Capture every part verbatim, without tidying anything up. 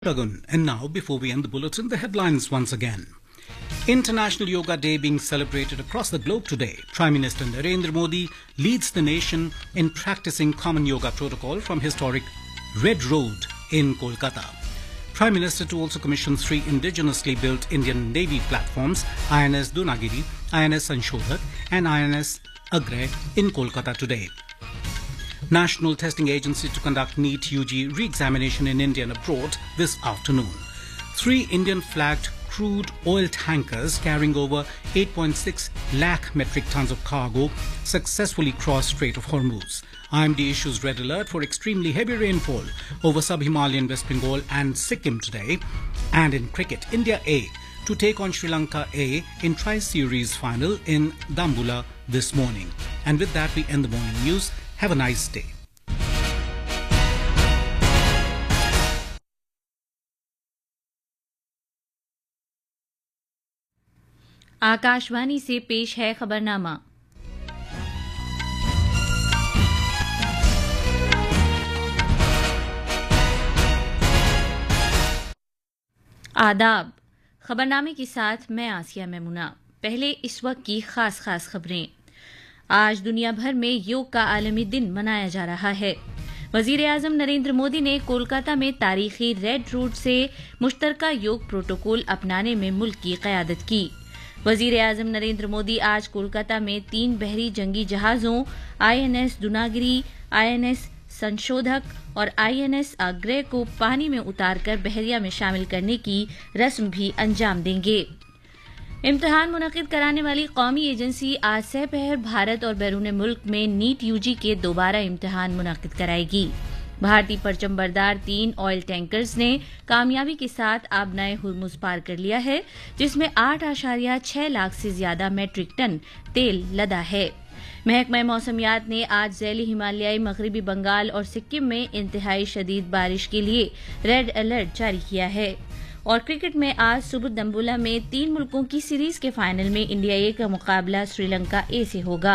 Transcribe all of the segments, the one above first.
Dragun. And now, before we end the bulletin, the headlines once again. International Yoga Day being celebrated across the globe today. Prime Minister Narendra Modi leads the nation in practicing common yoga protocol from historic Red Road in Kolkata. Prime Minister to also commission three indigenously built Indian Navy platforms, I N S Dunagiri, I N S Sanshodhak and I N S Agre in Kolkata today. National Testing Agency to conduct NEET U G re-examination in India and abroad this afternoon. Three Indian-flagged crude oil tankers carrying over eight point six lakh metric tons of cargo successfully crossed Strait of Hormuz. I M D issues red alert for extremely heavy rainfall over sub-Himalayan West Bengal and Sikkim today. And in cricket, India A to take on Sri Lanka A in Tri-Series final in Dambulla this morning. And with that, we end the morning news. Have a nice day. Akashvani से पेश है खबरनामा। आदाब। खबरनामे के साथ मैं आसिया मेमुना। पहले इस वक्त की खास खास खबरें। आज दुनिया भर में योग का आलमी दिन मनाया जा रहा है। वजीर आजम नरेंद्र मोदी ने कोलकाता में तारीखी रेड रोड से मुश्तरका योग प्रोटोकॉल अपनाने में मुल्क की क़यादत की। वजीर आजम नरेंद्र मोदी आज कोलकाता में तीन बहरी जंगी जहाजों I N S Dunagiri, I N S संशोधक और आई एन एस आग्रे को पानी में उतारकर बहरिया में शामिल करने की रस्म भी अंजाम देंगे। इम्तिहान मुनक़िद कराने वाली कौमी एजेंसी आज सहपहर भारत और बैरून मुल्क में नीट यूजी के दोबारा इम्तिहान मुनक़िद कराएगी। भारतीय परचम बरदार तीन ऑयल टैंकर्स ने कामयाबी के साथ आबनाए हुर्मुज पार कर लिया है, जिसमें आठ आशारिया छह लाख से ज्यादा मैट्रिक टन तेल लदा है। महकमा मौसमियात ने आज ज़ैली हिमालयाई मगरिबी बंगाल और सिक्किम में इंतहाई शदीद बारिश के लिए रेड अलर्ट जारी किया है। और क्रिकेट में आज सुबह दम्बुला में तीन मुल्कों की सीरीज के फाइनल में इंडिया ए का मुकाबला श्रीलंका ए से होगा।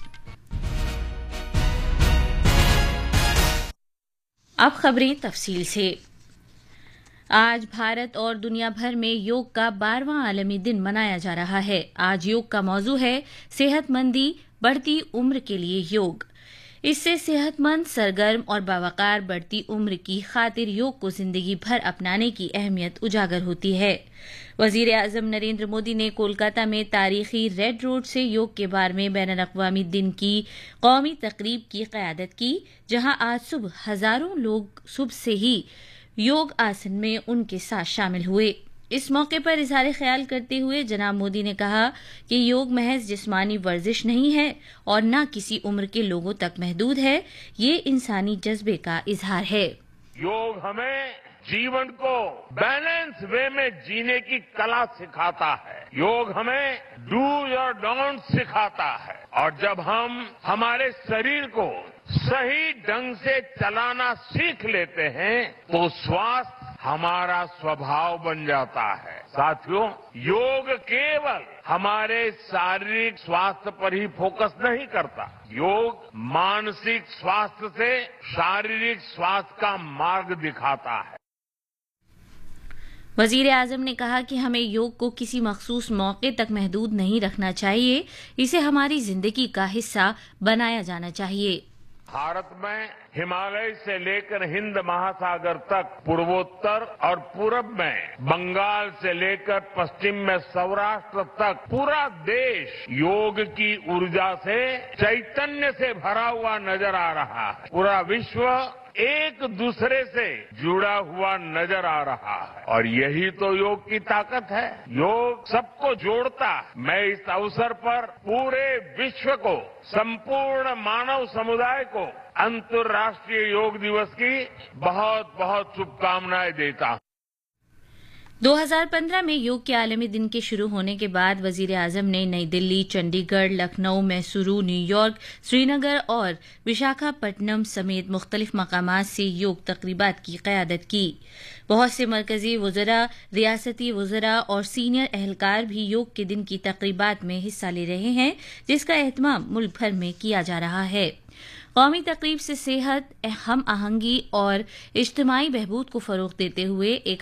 अब खबरें तफसील से। आज भारत और दुनिया भर में योग का बारहवां आलमी दिन मनाया जा रहा है। आज योग का मौजू है सेहतमंदी बढ़ती उम्र के लिए योग। इससे सेहतमंद, सरगर्म और बावकार बढ़ती उम्र की खातिर योग को जिंदगी भर अपनाने की अहमियत उजागर होती है। वजीर आजम नरेंद्र मोदी ने कोलकाता में तारीखी रेड रोड से योग के बारे में बैनुल अक़वामी दिन की कौमी तकरीब की क़यादत की, जहां आज सुबह हजारों लोग सुबह से ही योग आसन में उनके साथ शामिल हुए। इस मौके पर इज़हार ख्याल करते हुए जनाब मोदी ने कहा कि योग महज जिस्मानी वर्जिश नहीं है और न किसी उम्र के लोगों तक महदूद है, ये इंसानी जज्बे का इजहार है। योग हमें जीवन को बैलेंस वे में जीने की कला सिखाता है। योग हमें डूज और डोंट सिखाता है। और जब हम हमारे शरीर को सही ढंग से चलाना सीख लेते हैं तो स्वास्थ्य हमारा स्वभाव बन जाता है। साथियों, योग केवल हमारे शारीरिक स्वास्थ्य पर ही फोकस नहीं करता। योग मानसिक स्वास्थ्य से शारीरिक स्वास्थ्य का मार्ग दिखाता है। वजीर आजम ने कहा कि हमें योग को किसी मखसूस मौके तक महदूद नहीं रखना चाहिए, इसे हमारी जिंदगी का हिस्सा बनाया जाना चाहिए। भारत में हिमालय से लेकर हिंद महासागर तक, पूर्वोत्तर और पूरब में बंगाल से लेकर पश्चिम में सौराष्ट्र तक पूरा देश योग की ऊर्जा से, चैतन्य से भरा हुआ नजर आ रहा है। पूरा विश्व एक दूसरे से जुड़ा हुआ नजर आ रहा है और यही तो योग की ताकत है। योग सबको जोड़ता है। मैं इस अवसर पर पूरे विश्व को, संपूर्ण मानव समुदाय को अंतर्राष्ट्रीय योग दिवस की बहुत बहुत शुभकामनाएं देता हूं। दो हज़ार पंद्रह में योग के आलमी दिन के शुरू होने के बाद वजीर आजम ने नई दिल्ली, चंडीगढ़, लखनऊ, मैसूरू, न्यूयॉर्क, श्रीनगर और विशाखापट्टनम समेत मुख्तलिफ मकामात से योग तकरीबात की क़यादत की। बहुत से मरकजी वज़रा, रियासती वज़रा और सीनियर एहलकार भी योग के दिन की तकरीबात में हिस्सा ले रहे हैं, जिसका एहतमाम मुल्क भर में किया जा रहा है। कौमी तकरीब से सेहत, हम आहंगी और इज्तिमाई बहबूद को फरोग देते हुए एक